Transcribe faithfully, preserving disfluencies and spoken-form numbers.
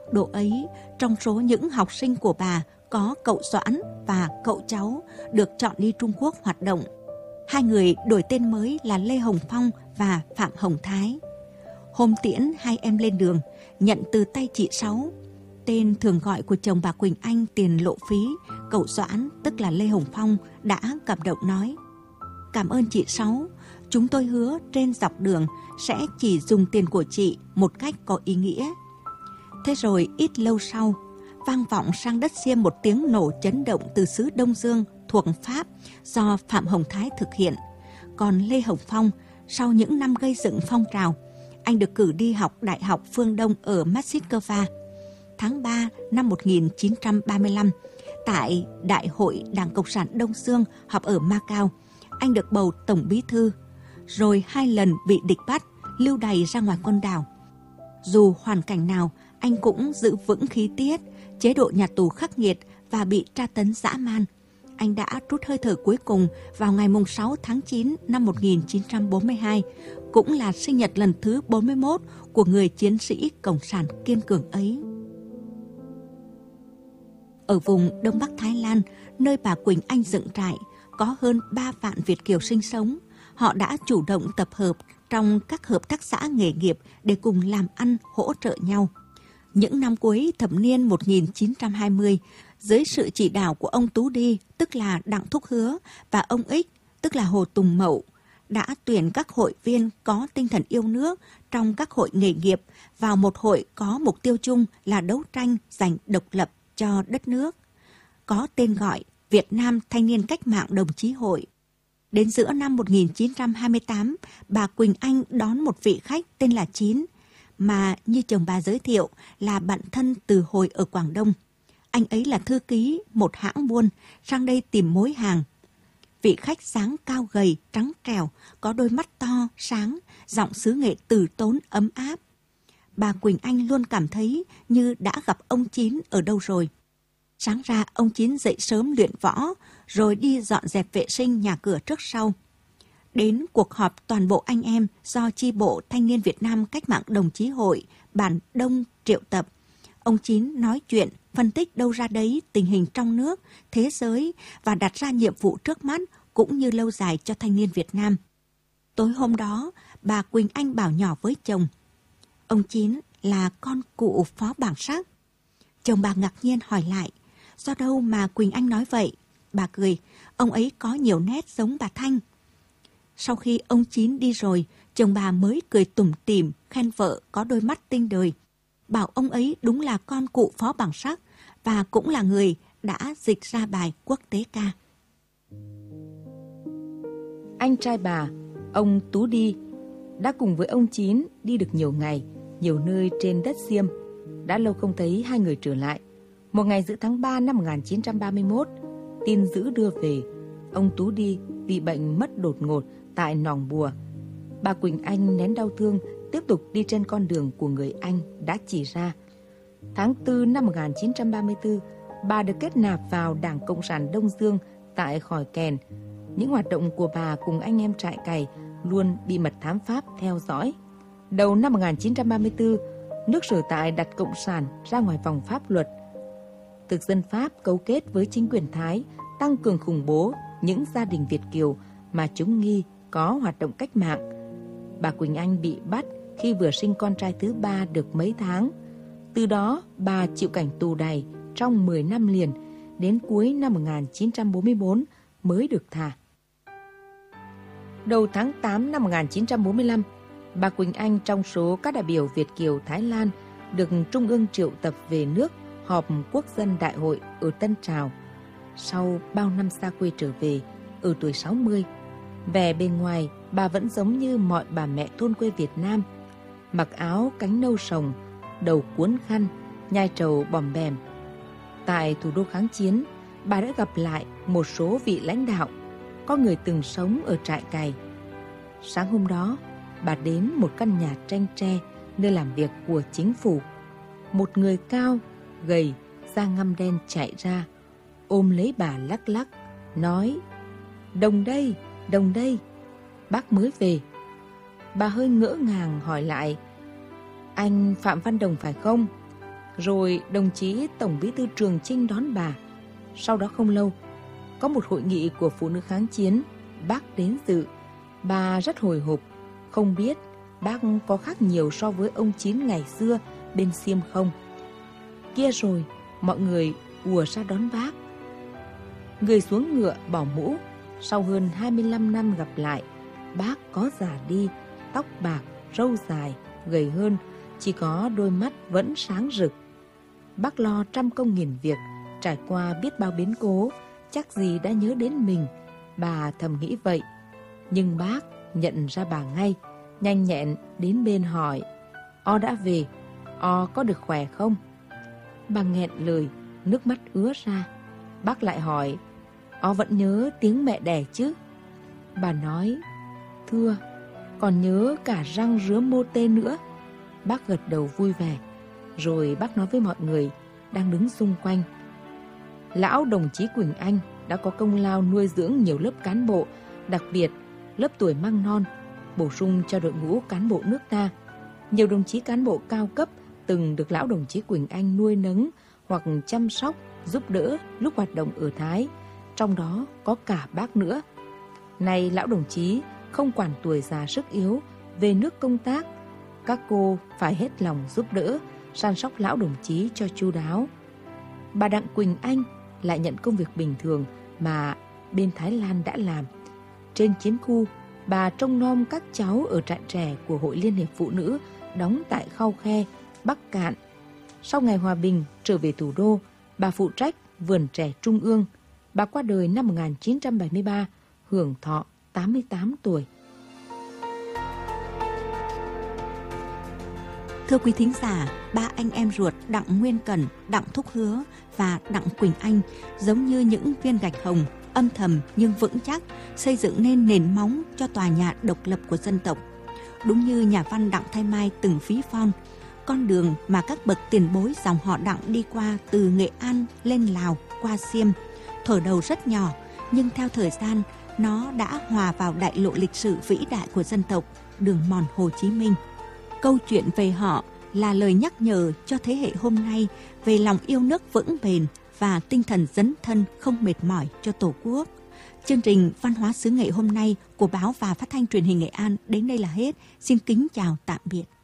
Độ ấy, trong số những học sinh của bà có cậu Doãn và cậu cháu được chọn đi Trung Quốc hoạt động. Hai người đổi tên mới là Lê Hồng Phong và Phạm Hồng Thái. Hôm tiễn hai em lên đường, nhận từ tay chị Sáu, tên thường gọi của chồng bà Quỳnh Anh tiền lộ phí, cậu Doãn tức là Lê Hồng Phong đã cảm động nói: cảm ơn chị Sáu, chúng tôi hứa trên dọc đường sẽ chỉ dùng tiền của chị một cách có ý nghĩa. Thế rồi ít lâu sau, vang vọng sang đất Xiêm một tiếng nổ chấn động từ xứ Đông Dương thuộc Pháp do Phạm Hồng Thái thực hiện. Còn Lê Hồng Phong, sau những năm gây dựng phong trào, anh được cử đi học Đại học Phương Đông ở Moscow. Tháng ba năm một nghìn chín trăm ba mươi lăm, tại Đại hội Đảng Cộng sản Đông Dương họp ở Macau, anh được bầu tổng bí thư, rồi hai lần bị địch bắt, lưu đày ra ngoài con đảo. Dù hoàn cảnh nào, anh cũng giữ vững khí tiết, chế độ nhà tù khắc nghiệt và bị tra tấn dã man. Anh đã trút hơi thở cuối cùng vào ngày sáu tháng chín năm một nghìn chín trăm bốn mươi hai, cũng là sinh nhật lần thứ bốn mươi mốt của người chiến sĩ Cộng sản kiên cường ấy. Ở vùng Đông Bắc Thái Lan, nơi bà Quỳnh Anh dựng trại, có hơn ba vạn Việt kiều sinh sống. Họ đã chủ động tập hợp trong các hợp tác xã nghề nghiệp để cùng làm ăn, hỗ trợ nhau. Những năm cuối thập niên một nghìn chín trăm hai mươi, dưới sự chỉ đạo của ông Tú Đi, tức là Đặng Thúc Hứa, và ông Ích, tức là Hồ Tùng Mậu, đã tuyển các hội viên có tinh thần yêu nước trong các hội nghề nghiệp vào một hội có mục tiêu chung là đấu tranh giành độc lập cho đất nước, có tên gọi Việt Nam Thanh niên Cách mạng Đồng chí Hội. Đến giữa năm một nghìn chín trăm hai mươi tám, bà Quỳnh Anh đón một vị khách tên là Chín, mà như chồng bà giới thiệu là bạn thân từ hồi ở Quảng Đông. Anh ấy là thư ký một hãng buôn, sang đây tìm mối hàng. Vị khách dáng cao gầy, trắng trẻo, có đôi mắt to, sáng, giọng xứ nghệ từ tốn ấm áp. Bà Quỳnh Anh luôn cảm thấy như đã gặp ông Chín ở đâu rồi. Sáng ra ông Chín dậy sớm luyện võ, rồi đi dọn dẹp vệ sinh nhà cửa trước sau. Đến cuộc họp toàn bộ anh em do chi bộ Thanh niên Việt Nam Cách mạng Đồng chí Hội bản Đông triệu tập, ông Chín nói chuyện, phân tích đâu ra đấy tình hình trong nước, thế giới và đặt ra nhiệm vụ trước mắt cũng như lâu dài cho thanh niên Việt Nam. Tối hôm đó, bà Quỳnh Anh bảo nhỏ với chồng: ông Chín là con cụ Phó Bảng Sắc. Chồng bà ngạc nhiên hỏi lại: do đâu mà Quỳnh Anh nói vậy? Bà cười: ông ấy có nhiều nét giống bà Thanh. Sau khi ông Chín đi rồi, chồng bà mới cười tủm tỉm khen vợ có đôi mắt tinh đời, bảo ông ấy đúng là con cụ Phó Bảng Sắc và cũng là người đã dịch ra bài quốc tế ca. Anh trai bà, ông Tú Đi, đã cùng với ông Chín đi được nhiều ngày, nhiều nơi trên đất Xiêm. Đã lâu không thấy hai người trở lại. Một ngày giữa tháng ba năm một nghìn chín trăm ba mươi mốt, tin dữ đưa về, ông Tú Đi bị bệnh mất đột ngột tại Nòng Bùa. Bà Quỳnh Anh nén đau thương tiếp tục đi trên con đường của người anh đã chỉ ra. Tháng tư năm một nghìn chín trăm ba mươi tư, bà được kết nạp vào Đảng Cộng sản Đông Dương tại Khỏi Kèn. Những hoạt động của bà cùng anh em trại cày luôn bị mật thám Pháp theo dõi. Đầu năm một nghìn chín trăm ba mươi tư, nước sở tại đặt Cộng sản ra ngoài vòng pháp luật. Thực dân Pháp cấu kết với chính quyền Thái tăng cường khủng bố những gia đình Việt kiều mà chúng nghi có hoạt động cách mạng. Bà Quỳnh Anh bị bắt khi vừa sinh con trai thứ ba được mấy tháng. Từ đó bà chịu cảnh tù đày trong mười năm liền, đến cuối năm một nghìn chín trăm bốn mươi bốn mới được thả. Đầu tháng tám năm một nghìn chín trăm bốn mươi lăm, bà Quỳnh Anh trong số các đại biểu Việt kiều Thái Lan được Trung ương triệu tập về nước họp quốc dân đại hội ở Tân Trào. Sau bao năm xa quê trở về, ở tuổi sáu mươi, vẻ bề ngoài bà vẫn giống như mọi bà mẹ thôn quê Việt Nam, mặc áo cánh nâu sồng, đầu cuốn khăn, nhai trầu bòm bèm. Tại thủ đô kháng chiến, bà đã gặp lại một số vị lãnh đạo, có người từng sống ở trại cày. Sáng hôm đó, bà đến một căn nhà tranh tre nơi làm việc của chính phủ. Một người cao, gầy, da ngăm đen chạy ra, ôm lấy bà lắc lắc, nói: "Đồng đây, đồng đây, bác mới về." Bà hơi ngỡ ngàng hỏi lại: "Anh Phạm Văn Đồng phải không?" Rồi đồng chí Tổng Bí thư Trường Chinh đón bà. Sau đó không lâu, có một hội nghị của phụ nữ kháng chiến, bác đến dự. Bà rất hồi hộp, không biết bác có khác nhiều so với ông Chín ngày xưa bên Xiêm không. Kia rồi, mọi người ùa ra đón bác. Người xuống ngựa bỏ mũ. Sau hơn hai mươi lăm năm gặp lại, bác có già đi, tóc bạc, râu dài, gầy hơn, chỉ có đôi mắt vẫn sáng rực. Bác lo trăm công nghìn việc, trải qua biết bao biến cố, chắc gì đã nhớ đến mình, bà thầm nghĩ vậy. Nhưng bác nhận ra bà ngay, nhanh nhẹn đến bên hỏi: "O đã về, O có được khỏe không?" Bà nghẹn lời, nước mắt ứa ra. Bác lại hỏi: "O vẫn nhớ tiếng mẹ đẻ chứ?" Bà nói: "Thưa, còn nhớ cả răng rứa mô tê nữa." Bác gật đầu vui vẻ. Rồi bác nói với mọi người đang đứng xung quanh: "Lão đồng chí Quỳnh Anh đã có công lao nuôi dưỡng nhiều lớp cán bộ, đặc biệt lớp tuổi măng non, bổ sung cho đội ngũ cán bộ nước ta. Nhiều đồng chí cán bộ cao cấp từng được lão đồng chí Quỳnh Anh nuôi nấng hoặc chăm sóc, giúp đỡ lúc hoạt động ở Thái, trong đó có cả bác nữa. Nay lão đồng chí không quản tuổi già sức yếu, về nước công tác, các cô phải hết lòng giúp đỡ, săn sóc lão đồng chí cho chu đáo." Bà Đặng Quỳnh Anh lại nhận công việc bình thường mà bên Thái Lan đã làm. Trên chiến khu, bà trông nom các cháu ở trại trẻ của Hội Liên hiệp Phụ nữ đóng tại Khao Khe, Bắc Cạn. Sau ngày hòa bình trở về thủ đô, bà phụ trách vườn trẻ Trung ương. Bà qua đời năm một nghìn chín trăm bảy mươi ba, hưởng thọ tám mươi tám tuổi. Thưa quý thính giả, ba anh em ruột Đặng Nguyên Cẩn, Đặng Thúc Hứa và Đặng Quỳnh Anh giống như những viên gạch hồng, âm thầm nhưng vững chắc, xây dựng nên nền móng cho tòa nhà độc lập của dân tộc. Đúng như nhà văn Đặng Thái Mai từng ví von, con đường mà các bậc tiền bối dòng họ Đặng đi qua từ Nghệ An lên Lào qua Xiêm, thở đầu rất nhỏ, nhưng theo thời gian, nó đã hòa vào đại lộ lịch sử vĩ đại của dân tộc, đường mòn Hồ Chí Minh. Câu chuyện về họ là lời nhắc nhở cho thế hệ hôm nay về lòng yêu nước vững bền và tinh thần dấn thân không mệt mỏi cho Tổ quốc. Chương trình Văn hóa xứ Nghệ hôm nay của báo và phát thanh truyền hình Nghệ An đến đây là hết. Xin kính chào tạm biệt.